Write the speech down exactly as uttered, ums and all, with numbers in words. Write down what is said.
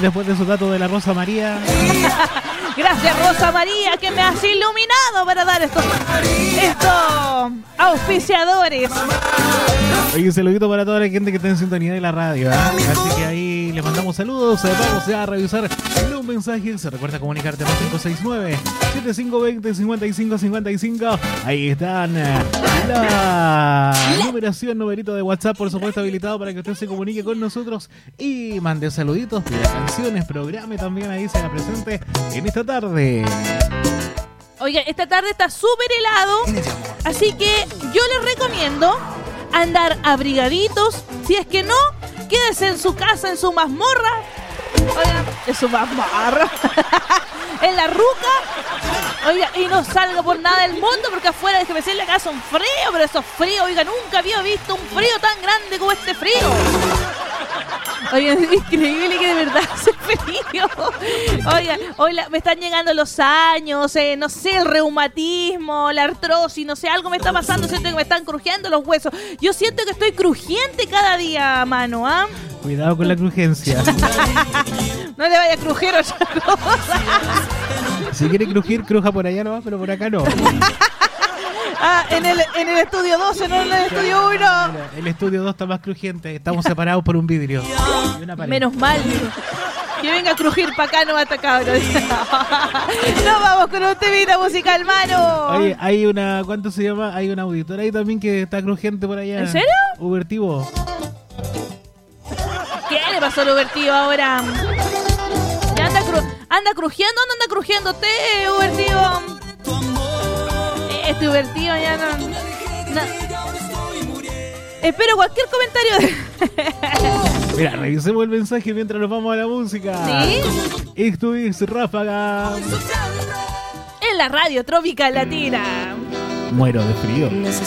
después de su dato de la Rosa María. Gracias, Rosa María, que me has iluminado para dar estos, estos auspiciadores. Oye, un saludito para toda la gente que está en sintonía de la radio, ¿eh? Así que ahí les mandamos saludos. Vamos a revisar los mensajes. Se recuerda comunicarte más cinco seis nueve, siete cinco dos cero, cinco cinco cinco cinco. Ahí están la numeración, numerito de WhatsApp, por supuesto, habilitado para que usted se comunique con nosotros y mande saluditos, pida canciones, programe también ahí, se la presente en esta tarde. Oiga, esta tarde está súper helado, así que yo les recomiendo andar abrigaditos. Si es que no, quédese en su casa, en su mazmorra. Oiga, en su mazmorra. En la ruca. Oiga, y no salga por nada del mundo, porque afuera, déjeme decirle, acá hace un frío, pero esos fríos, oiga, nunca había visto un frío tan grande como este frío. Oiga, es increíble que de verdad hace frío. Oiga, oiga, me están llegando los años, eh, no sé, el reumatismo, la artrosis, no sé, algo me está pasando, siento que me están crujiendo los huesos. Yo siento que estoy crujiente cada día, mano, ¿ah? ¿eh? Cuidado con la crujencia. No le vaya a crujir otra cosa. Si quiere crujir, cruja por allá nomás, pero por acá no. Ah, en el, en el estudio doce, no en el estudio uno. Mira, el estudio dos está más crujiente. Estamos separados por un vidrio y una pared. Menos mal. Que venga a crujir para acá, no mata cabrón. Nos vamos con un temita musical, mano. Oye, hay una, ¿cuánto se llama? Hay una auditora ahí también que está crujiente por allá. ¿En serio? Ubertivo. ¿Qué le pasó al Ubertivo ahora? Ya anda, cru anda crujiendo, ¿dónde anda crujiendo usted, Ubertivo? Este Ubertivo ya no, no. Espero cualquier comentario de... Mira, revisemos el mensaje mientras nos vamos a la música. ¿Sí? Esto es Ráfaga. En la radio Trópica Latina. Muero de frío.